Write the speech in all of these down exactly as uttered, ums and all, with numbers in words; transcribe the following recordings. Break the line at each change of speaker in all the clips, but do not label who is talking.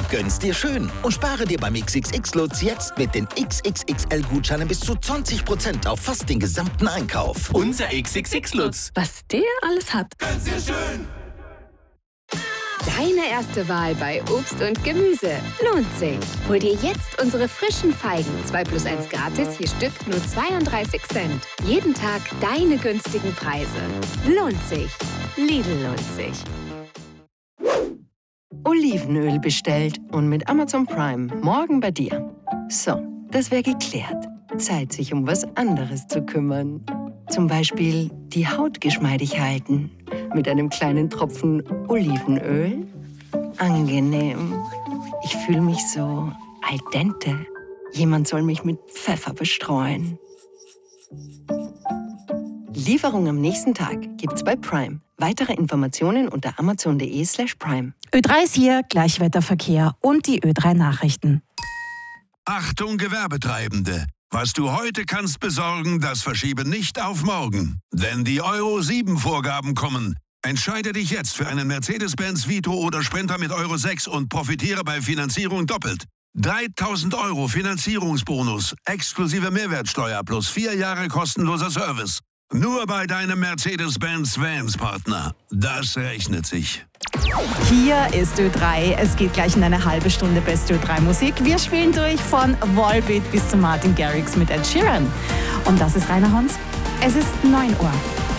Gönn's dir schön und spare dir beim X X X-Lutz jetzt mit den X X X L-Gutscheinen bis zu zwanzig Prozent auf fast den gesamten Einkauf.
Unser X X X-Lutz.
Was der alles hat.
Gönn's dir schön.
Deine erste Wahl bei Obst und Gemüse lohnt sich. Hol dir jetzt unsere frischen Feigen. zwei plus eins gratis, je Stück nur zweiunddreißig Cent. Jeden Tag deine günstigen Preise. Lohnt sich. Lidl lohnt sich.
Olivenöl bestellt und mit Amazon Prime morgen bei dir. So, das wäre geklärt. Zeit, sich um was anderes zu kümmern. Zum Beispiel die Haut geschmeidig halten. Mit einem kleinen Tropfen Olivenöl. Angenehm. Ich fühle mich so al dente. Jemand soll mich mit Pfeffer bestreuen. Lieferung am nächsten Tag gibt's bei Prime. Weitere Informationen unter amazon.de slash prime.
Ö drei ist hier, Gleichwetterverkehr und die Ö drei Nachrichten.
Achtung Gewerbetreibende! Was du heute kannst besorgen, das verschiebe nicht auf morgen. Denn die Euro sieben Vorgaben kommen. Entscheide dich jetzt für einen Mercedes-Benz Vito oder Sprinter mit Euro sechs und profitiere bei Finanzierung doppelt. dreitausend Euro Finanzierungsbonus, exklusive Mehrwertsteuer plus vier Jahre kostenloser Service. Nur bei deinem Mercedes-Benz Vans-Partner. Das rechnet sich.
Hier ist Ö drei. Es geht gleich in eine halbe Stunde beste Ö drei Musik. Wir spielen durch von Volbeat bis zu Martin Garrix mit Ed Sheeran. Und das ist Rainer Hans. Es ist neun Uhr.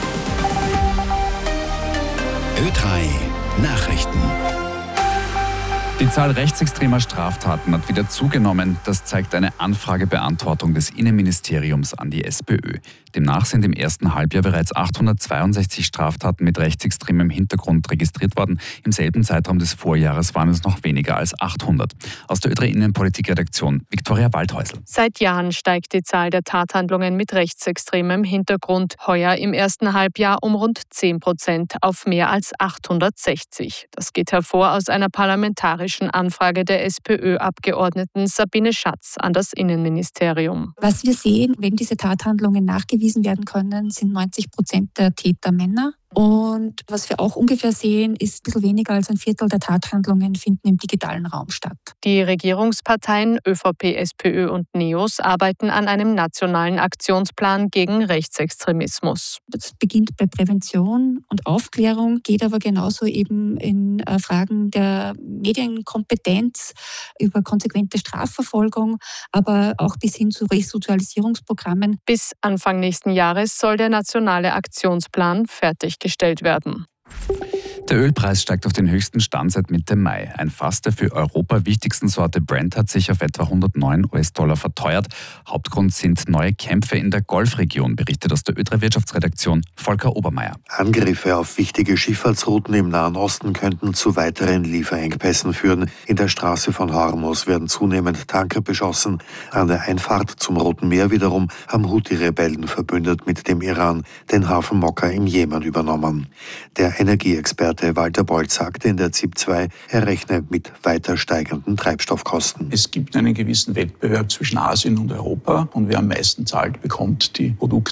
Ö drei Nachrichten.
Die Zahl rechtsextremer Straftaten hat wieder zugenommen. Das zeigt eine Anfragebeantwortung des Innenministeriums an die SPÖ. Demnach sind im ersten Halbjahr bereits achthundertzweiundsechzig Straftaten mit rechtsextremem Hintergrund registriert worden. Im selben Zeitraum des Vorjahres waren es noch weniger als achthundert. Aus der Ö drei Innenpolitik-Redaktion Viktoria Waldhäusl.
Seit Jahren steigt die Zahl der Tathandlungen mit rechtsextremem Hintergrund. Heuer im ersten Halbjahr um rund zehn Prozent auf mehr als achthundertsechzig. Das geht hervor aus einer parlamentarischen Anfrage der SPÖ-Abgeordneten Sabine Schatz an das Innenministerium.
Was wir sehen, wenn diese Tathandlungen nachgewiesen werden können, sind neunzig Prozent der Täter Männer. Und was wir auch ungefähr sehen, ist ein bisschen weniger als ein Viertel der Tathandlungen finden im digitalen Raum statt.
Die Regierungsparteien ÖVP, SPÖ und NEOS arbeiten an einem nationalen Aktionsplan gegen Rechtsextremismus.
Das beginnt bei Prävention und Aufklärung, geht aber genauso eben in Fragen der Medienkompetenz über konsequente Strafverfolgung, aber auch bis hin zu Resozialisierungsprogrammen.
Bis Anfang nächsten Jahres soll der nationale Aktionsplan fertiggestellt werden.
Der Ölpreis steigt auf den höchsten Stand seit Mitte Mai. Ein Fass der für Europa wichtigsten Sorte Brent hat sich auf etwa hundertneun US-Dollar verteuert. Hauptgrund sind neue Kämpfe in der Golfregion, berichtet aus der Ö drei Wirtschaftsredaktion Volker Obermeier.
Angriffe auf wichtige Schifffahrtsrouten im Nahen Osten könnten zu weiteren Lieferengpässen führen. In der Straße von Hormuz werden zunehmend Tanker beschossen. An der Einfahrt zum Roten Meer wiederum haben Houthi-Rebellen verbündet mit dem Iran den Hafen Mokka im Jemen übernommen. Der Energieexperte Walter Bolt sagte in der Z I P zwei, er rechne mit weiter steigenden Treibstoffkosten.
Es gibt einen gewissen Wettbewerb zwischen Asien und Europa und wer am meisten zahlt, bekommt die Produkte